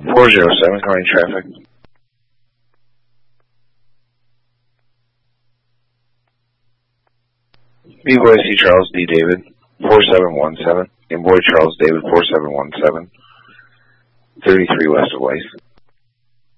407, calling traffic. B-Boy C. Charles D. David, 4717. Inboy Charles David, 4717. 33 west of Weiss.